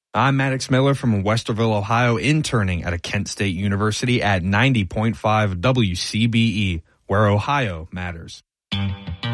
I'm Maddox Miller from Westerville, Ohio, interning at a Kent State University at 90.5 WCBE, where Ohio matters.